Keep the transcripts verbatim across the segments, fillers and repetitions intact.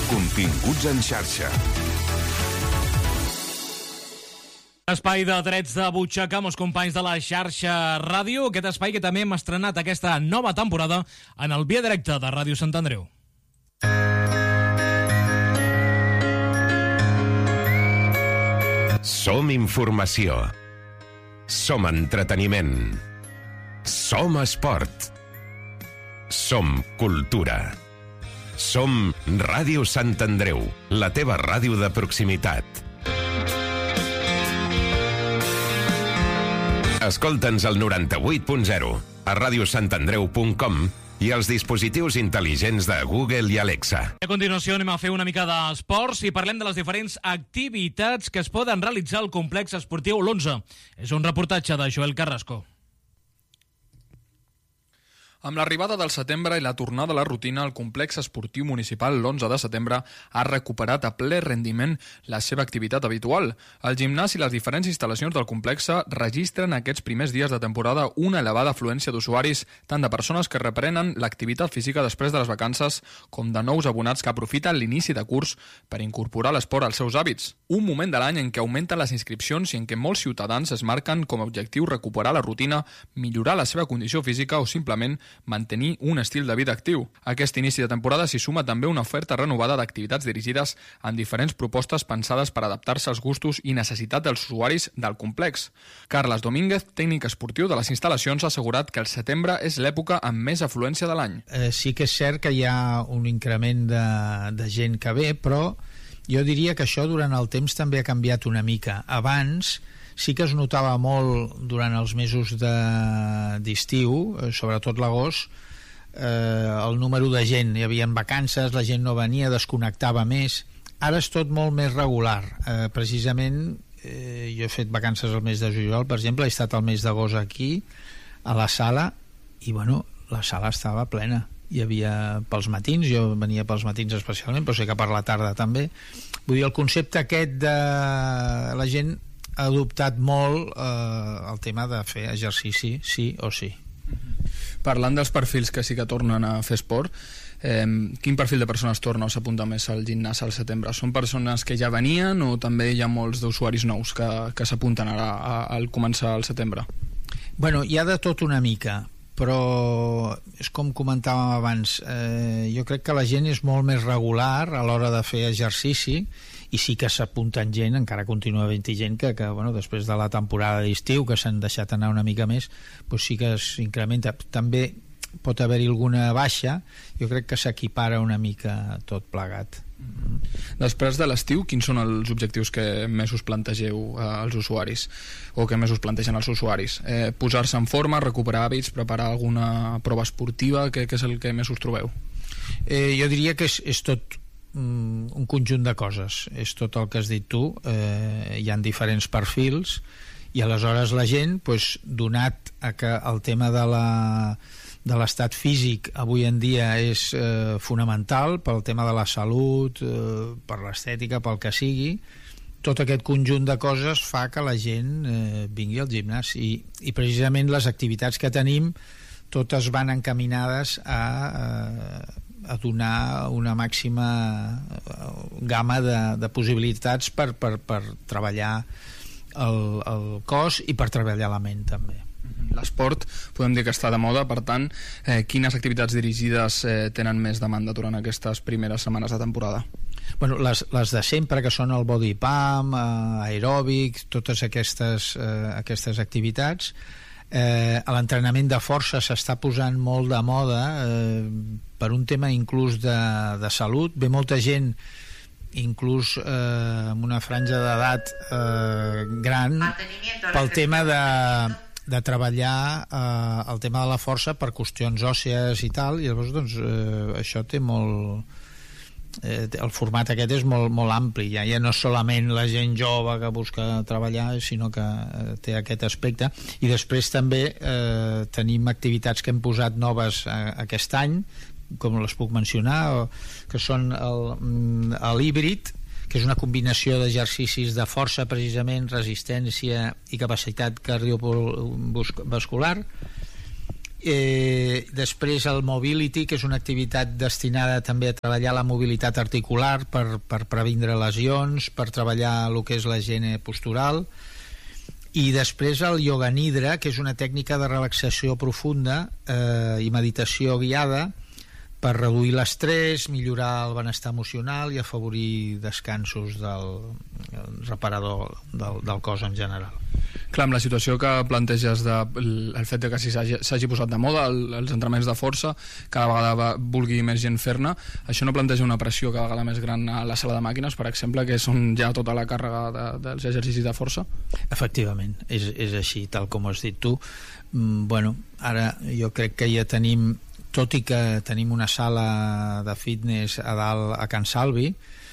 Continguts en xarxa. Espai de drets de butxaca amb els companys de la xarxa ràdio, aquest espai que també hem estrenat aquesta nova temporada en el Via Directe de Ràdio Sant Andreu. Som informació. Som entreteniment. Som esport. Som cultura. Som Ràdio Sant Andreu, la teva ràdio de proximitat. Escolta'ns al noranta-vuit punt zero, a radiosantandreu punt com i als dispositius intel·ligents de Google i Alexa. A continuació anem a fer una mica d'esports i parlem de les diferents activitats que es poden realitzar al complex esportiu l'onze. És un reportatge de Joel Carrasco. Amb l'arribada del setembre i la tornada a la rutina, el complex esportiu municipal l'onze de setembre ha recuperat a ple rendiment la seva activitat habitual. El gimnàs i les diferents instal·lacions del complex registren aquests primers dies de temporada una elevada afluència d'usuaris, tant de persones que reprenen l'activitat física després de les vacances com de nous abonats que aprofiten l'inici de curs per incorporar l'esport als seus hàbits. Un moment de l'any en què augmenten les inscripcions i en què molts ciutadans es marquen com a objectiu recuperar la rutina, millorar la seva condició física o simplement mantenir un estil de vida actiu. A aquest inici de temporada s'hi suma també una oferta renovada d'activitats dirigides en diferents propostes pensades per adaptar-se als gustos i necessitats dels usuaris del complex. Carles Domínguez, tècnic esportiu de les instal·lacions, ha assegurat que el setembre és l'època amb més afluència de l'any. Eh, sí que és cert que hi ha un increment de, de gent que ve, però jo diria que això durant el temps també ha canviat una mica. Abans sí que es notava molt durant els mesos d'estiu, de, sobretot l'agost, eh, el número de gent. Hi havia vacances, la gent no venia, desconnectava més. Ara és tot molt més regular. Eh, precisament, eh, jo he fet vacances al mes de juliol, per exemple, he estat al mes d'agost aquí, a la sala, i bueno, la sala estava plena. Hi havia pels matins, jo venia pels matins especialment, però sé que per la tarda també. Vull dir, el concepte aquest de la gent ha adoptat molt eh, el tema de fer exercici sí o sí. Parlant dels perfils que sí que tornen a fer esport, eh, quin perfil de persones torna o s'apunta més al gimnàs al setembre? Són persones que ja venien o també hi ha molts d'usuaris nous que, que s'apunten ara a, al començar el setembre? Bueno, hi ha de tot una mica, però és com comentàvem abans, eh, jo crec que la gent és molt més regular a l'hora de fer exercici i sí que s'apunten gent, encara continua havent-hi gent que, que bueno, després de la temporada d'estiu que s'han deixat anar una mica més, doncs sí que s'incrementa. També pot haver-hi alguna baixa, jo crec que s'equipara una mica tot plegat. Després de l'estiu, quins són els objectius que més us plantegeu eh, als usuaris o que més us plantegen els usuaris? Eh, posar-se en forma, recuperar hàbits, preparar alguna prova esportiva, què, què és el que més us trobeu? Eh, jo diria que és, és tot un conjunt de coses, és tot el que has dit tu, eh, hi ha diferents perfils i aleshores la gent, pues, donat a que el tema de la de l'estat físic avui en dia és eh, fonamental pel tema de la salut, eh, per l'estètica, pel que sigui, tot aquest conjunt de coses fa que la gent eh, vingui al gimnàs i, i precisament les activitats que tenim totes van encaminades a eh, a donar una màxima gamma de, de possibilitats per, per, per treballar el, el cos i per treballar la ment també. L'esport podem dir que està de moda, per tant, eh, quines activitats dirigides eh, tenen més demanda durant aquestes primeres setmanes de temporada? Bueno, les, les de sempre, que són el body pump, eh, aeròbic, totes aquestes, eh, aquestes activitats. Eh, l'entrenament de força s'està posant molt de moda eh, per un tema inclús de, de salut. Ve molta gent inclús eh, amb una franja d'edat eh, gran pel tema de, de treballar eh, el tema de la força per qüestions òssees i tal, i llavors doncs, eh, això té molt eh, el format aquest és molt, molt ampli, ja, ja no solament la gent jove que busca treballar, sinó que eh, té aquest aspecte. I després també eh, tenim activitats que hem posat noves eh, aquest any, com les puc mencionar, o, que són el, el híbrid, que és una combinació d'exercicis de força, precisament, resistència i capacitat cardiovascular, Eh, després el mobility, que és una activitat destinada també a treballar la mobilitat articular per, per previndre lesions, per treballar el que és la higiene postural. I després el yoga nidra, que és una tècnica de relaxació profunda eh, i meditació guiada per reduir l'estrès, millorar el benestar emocional i afavorir descansos del reparador del, del cos en general. Clar, amb la situació que planteges de, el fet de que s'hagi posat de moda el, els entrenaments de força, cada vegada va, vulgui més gent fer-ne, això no planteja una pressió cada vegada més gran a la sala de màquines, per exemple, que és on hi ha tota la càrrega de, dels exercicis de força? Efectivament, és, és així, tal com has dit tu. Mm, bueno, ara jo crec que ja tenim, tot i que tenim una sala de fitness a dalt a Can Salvi,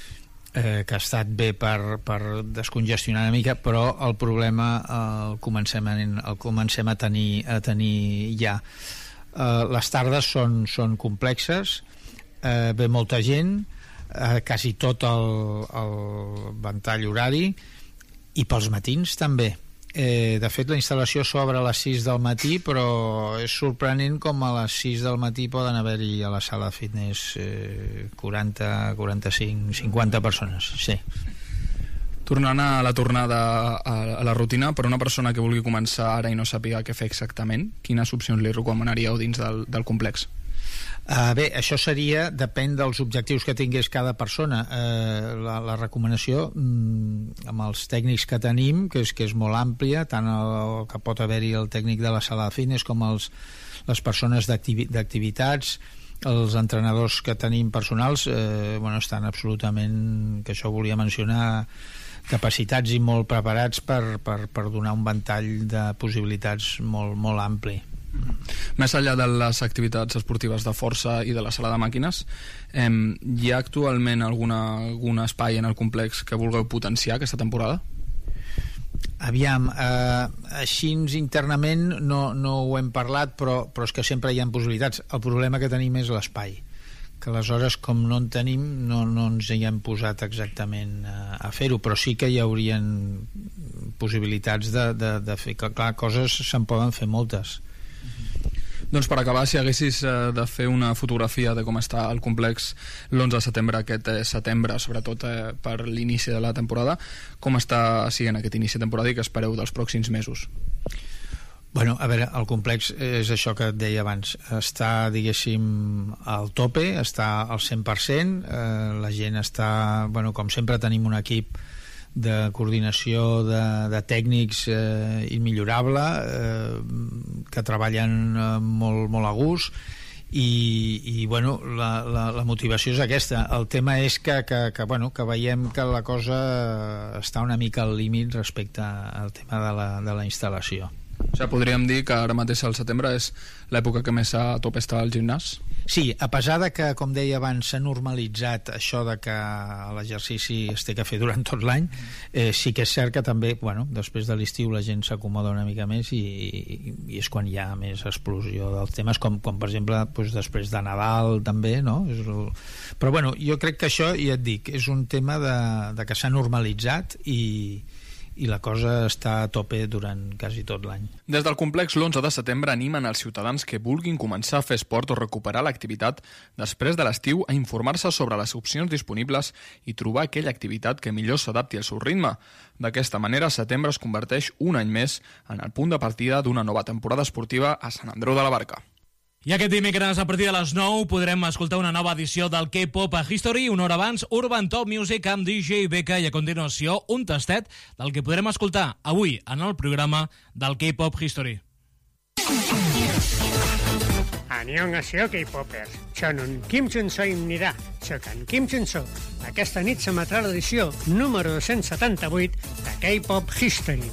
eh, que ha estat bé per, per descongestionar una mica, però el problema eh, el, comencem a, el comencem a tenir, a tenir ja. Eh, les tardes són, són complexes, eh, ve molta gent, eh, quasi tot el, el ventall horari, i pels matins també. Eh, de fet, la instal·lació s'obre a les sis del matí, però és sorprenent com a les sis del matí poden haver-hi a la sala de fitness eh, quaranta, quaranta-cinc, cinquanta persones, sí. Tornant a la tornada a, a la rutina, per una persona que vulgui començar ara i no sàpiga què fer exactament, quines opcions li recomanaríeu dins del, del complex? Uh, bé, això seria, depèn dels objectius que tingués cada persona. Uh, la, la recomanació mm, amb els tècnics que tenim, que és, que és molt àmplia, tant el, el que pot haver-hi el tècnic de la sala de fitness com els, les persones d'activi, d'activitats, els entrenadors que tenim personals, eh, bueno, estan absolutament, que això volia mencionar, capacitats i molt preparats per, per, per donar un ventall de possibilitats molt, molt ampli. Més enllà de les activitats esportives de força i de la sala de màquines, eh, hi ha actualment alguna, algun espai en el complex que vulgueu potenciar aquesta temporada? Aviam, eh, així internament no, no ho hem parlat, però, però és que sempre hi ha possibilitats. El problema que tenim és l'espai, que aleshores, com no en tenim, no, no ens hi hem posat exactament a, a fer-ho, però sí que hi haurien possibilitats de, de, de fer, que clar, coses se'n poden fer moltes. Doncs per acabar, si haguessis eh, de fer una fotografia de com està el complex l'onze de setembre, aquest eh, setembre, sobretot eh, per l'inici de la temporada, com està sent aquest inici de temporada i què espereu dels pròxims mesos? Bueno, a veure, el complex és això que et deia abans, està, diguéssim, al tope, està al cent per cent, eh, la gent està, bueno, com sempre tenim un equip de coordinació de, de tècnics eh, immillorable, eh, que treballen eh, molt, molt a gust, i, i bueno, la, la, la motivació és aquesta. El tema és que, que, que, bueno, que veiem que la cosa està una mica al límit respecte al tema de la, de la instal·lació. O sigui, podríem dir que ara mateix al setembre és l'època que més a tope està al gimnàs? Sí, a pesar de que, com deia abans, s'ha normalitzat això de que l'exercici es té que fer durant tot l'any, eh, sí que és cert que també, bueno, després de l'estiu la gent s'acomoda una mica més i, i és quan hi ha més explosió dels temes, com, com per exemple doncs, després de Nadal també, no? És el... Però bueno, jo crec que això, ja et dic, és un tema de, de que s'ha normalitzat i i la cosa està a tope durant quasi tot l'any. Des del complex l'onze de setembre animen els ciutadans que vulguin començar a fer esport o recuperar l'activitat després de l'estiu a informar-se sobre les opcions disponibles i trobar aquella activitat que millor s'adapti al seu ritme. D'aquesta manera, setembre es converteix un any més en el punt de partida d'una nova temporada esportiva a Sant Andreu de la Barca. I aquest dimecres, a partir de les nou, podrem escoltar una nova edició del K-Pop a History, una hora abans, Urban Top Music amb D J Becca, i a continuació un tastet del que podrem escoltar avui en el programa del K-Pop History. Annyeonghaseyo, K-Popers. 저는 김준서입니다. Soc en Kim Junso. Aquesta nit s'emetrà l'edició número dos-cents setanta-vuit de K-Pop History.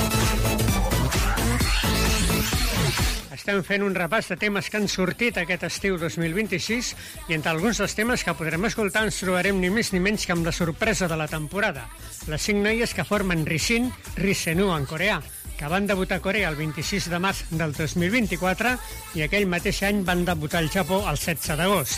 Estem fent un repàs de temes que han sortit aquest estiu dos mil vint-i-sis i entre alguns dels temes que podrem escoltar ens trobarem ni més ni menys que amb la sorpresa de la temporada. Les cinc noies que formen Rishin, Risenu en coreà, que van debutar a Corea el vint-i-sis de març del dos mil vint-i-quatre i aquell mateix any van debutar al Japó el setze d'agost.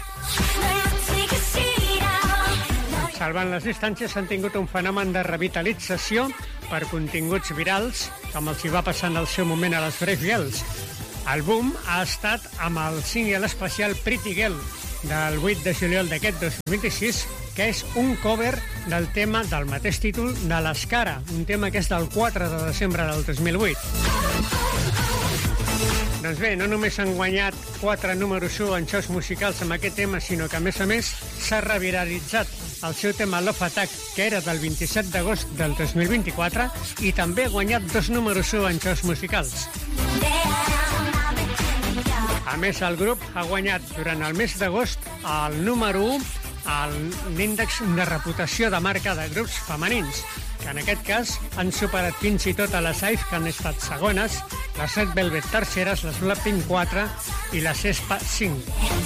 Salvant les distàncies han tingut un fenomen de revitalització per continguts virals, com els hi va passar en el seu moment a les Brave Girls. El boom ha estat amb el single especial Pretty Girl del vuit de juliol d'aquest dos mil vint-i-sis, que és un cover del tema del mateix títol de l'Escara, un tema que és del quatre de desembre del dos mil vuit. Doncs bé, no només han guanyat quatre números u en shows musicals amb aquest tema, sinó que, a més a més, s'ha reviralitzat el seu tema Love Attack, que era del vint-i-set d'agost del dos mil vint-i-quatre, i també ha guanyat dos números u en shows musicals. A més, el grup ha guanyat durant el mes d'agost el número u a l'índex de reputació de marca de grups femenins, que en aquest cas han superat fins i tot a les Ive, que han estat segones, les Red Velvet terceres, les Blackpink quatre i les aespa cinc.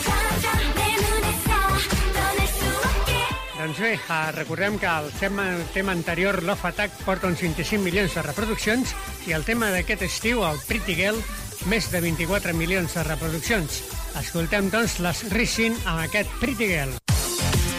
Doncs bé, recordem que el tema, el tema anterior, Love Attack, porta uns vint-i-cinc milions de reproduccions i el tema d'aquest estiu, el Pretty Girl, més de vint-i-quatre milions de reproduccions. Escoltem, doncs, les Rising amb aquest Pretty Girl.